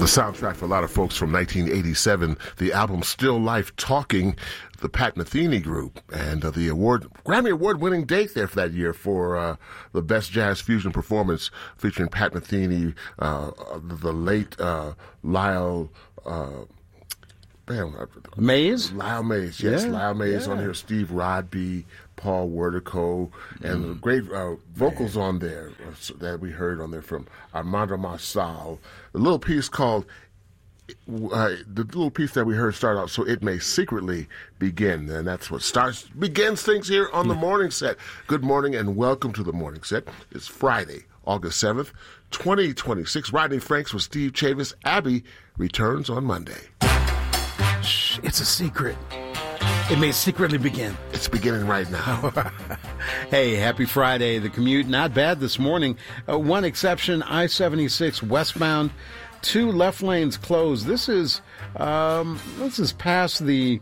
The soundtrack for a lot of folks from 1987, the album Still Life Talking, the Pat Metheny Group, and the Grammy Award-winning date there for that year for the Best Jazz Fusion Performance featuring Pat Metheny, the late Lyle... Mays? Lyle Mays, yes. Yeah, Lyle Mays on here, Steve Rodby, Paul Wertico, and the great vocals on there that we heard on there from Armando Marsal. The little piece called, the little piece that we heard start out, So It May Secretly Begin. And that's what begins things here on the Morning Set. Good morning and welcome to the Morning Set. It's Friday, August 7th, 2026. Rodney Franks with Steve Chavis. Abby returns on Monday. Shh, it's a secret. It may secretly begin. It's beginning right now. Hey, happy Friday. The commute, not bad this morning. One exception, I-76 westbound, 2 left lanes closed. This is past the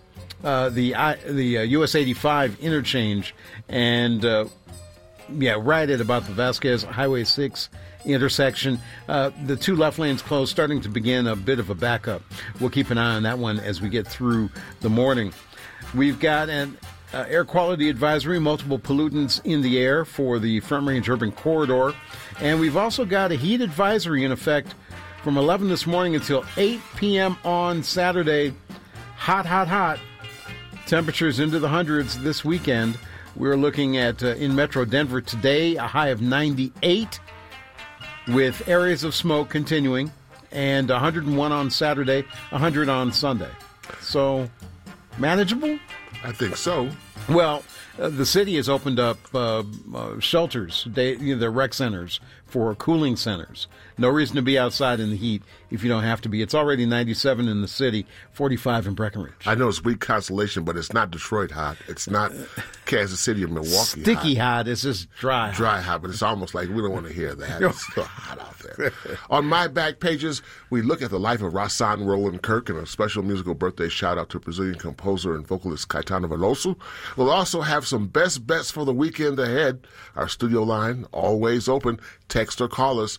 US 85 interchange, and right at about the Vasquez Highway 6 intersection. The 2 left lanes closed, starting to begin a bit of a backup. We'll keep an eye on that one as we get through the morning. We've got an air quality advisory, multiple pollutants in the air for the Front Range Urban Corridor. And we've also got a heat advisory in effect from 11 this morning until 8 p.m. on Saturday. Hot, hot, hot. Temperatures into the hundreds this weekend. We're looking at, in Metro Denver today, a high of 98 with areas of smoke continuing, and 101 on Saturday, 100 on Sunday. So, manageable? I think so. Well, the city has opened up shelters, the rec centers for cooling centers. No reason to be outside in the heat if you don't have to be. It's already 97 in the city, 45 in Breckenridge. I know it's weak consolation, but it's not Detroit hot. It's not Kansas City or Milwaukee Sticky hot. It's just dry. Dry hot, but it's almost like we don't want to hear that. It's still hot out there. On my back pages, we look at the life of Rahsaan Roland Kirk and a special musical birthday shout-out to Brazilian composer and vocalist Caetano Veloso. We'll also have some best bets for the weekend ahead. Our studio line, always open. Text or call us,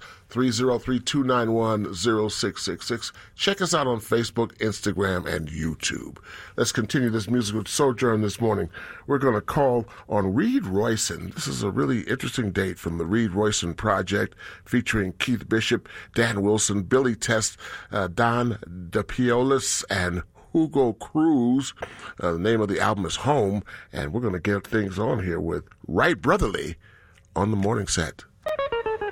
303-291-0666. Check us out on Facebook, Instagram, and YouTube. Let's continue this musical sojourn this morning. We're going to call on Reed Royson. This is a really interesting date from the Reed Royson Project, featuring Keith Bishop, Dan Wilson, Billy Test, Don DePiolis, and Hugo Cruz. The name of the album is Home, and we're going to get things on here with Right Brotherly on the Morning Set.